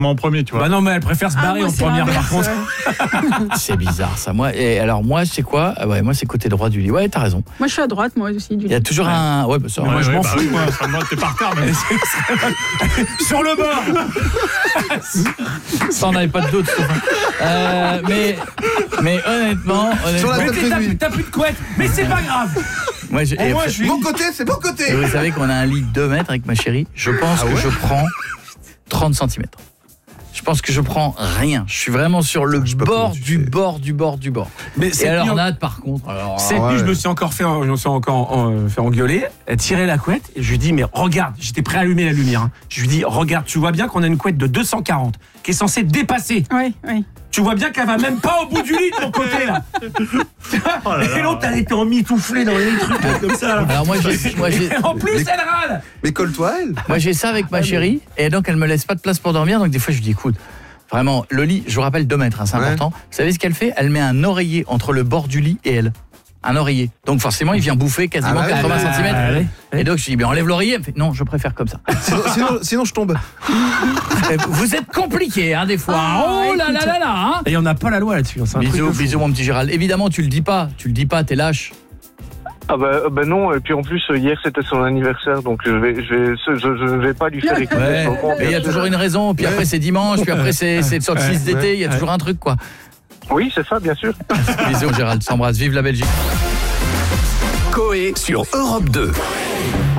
Moi en premier, tu vois. Bah non, mais elle préfère se barrer en première, par contre. C'est bizarre ça. Moi, et alors moi, c'est quoi? Ouais, moi c'est côté droit du lit. Ouais, t'as raison. Moi, je suis à droite, moi aussi. Du Il y a toujours un. Ouais, bah, ça, moi je m'en fous. Oui, moi, t'es par terre, mais Sur le bord. Ça, on n'avait pas de doute. Mais honnêtement, Mais t'as plus de couette. Mais c'est pas grave. moi, Bon côté, c'est bon côté. et vous savez qu'on a un lit de 2 mètres avec ma chérie. Je pense que je prends 30 cm. Je pense que je prends rien. Je suis vraiment sur le bord du bord. Mais Et alors Nad, par contre, cette nuit, je me suis encore fait engueuler. Elle tirait la couette et je lui dis mais regarde, j'étais prêt à allumer la lumière. Je lui dis regarde, tu vois bien qu'on a une couette de 240 qui est censée dépasser. Oui. Tu vois bien qu'elle va même pas au bout du lit de ton côté là. Et l'autre elle était emmitouflée dans les trucs comme ça. Là. Alors moi j'ai En plus elle râle. Mais colle-toi elle. Moi j'ai ça avec ma chérie et donc elle me laisse pas de place pour dormir, donc des fois je lui dis écoute, vraiment le lit, je vous rappelle 2 mètres, hein, c'est important. Vous savez ce qu'elle fait? Elle met un oreiller entre le bord du lit et elle. Un oreiller. Donc forcément il vient bouffer quasiment 80 cm. Et donc je lui dis enlève l'oreiller. Elle me fait non, je préfère comme ça. Sinon je tombe. Vous êtes compliqué hein des fois. Oh là là là là hein. Et on n'a pas la loi là-dessus. Bisous mon petit Gérald. Évidemment tu le dis pas, t'es lâche. Ah bah non, et puis en plus hier c'était son anniversaire, donc je ne vais pas lui faire écouter. Ouais, mais il y a toujours une raison, puis après c'est dimanche, puis après c'est le solstice d'été, il y a toujours un truc quoi. Oui, c'est ça, bien sûr. Bisous Gérald, s'embrasse, vive la Belgique. Coé sur Europe 2.